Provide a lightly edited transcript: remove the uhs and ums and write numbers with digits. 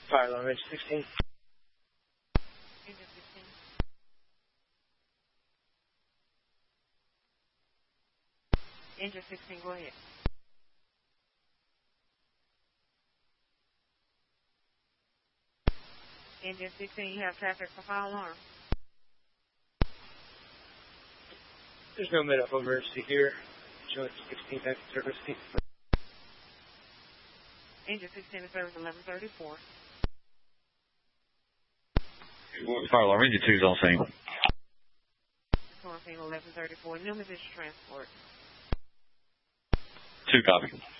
Fire alarm, engine 16. Engine 16. Engine 16, go ahead. Engine 16, you have traffic for fire alarm. There's no medical emergency here. Joint 16, back to service. Engine 16 is service 1134. Fire alarm, engine 2 is on scene. On scene 1134. Newman District Transport. 2 copy.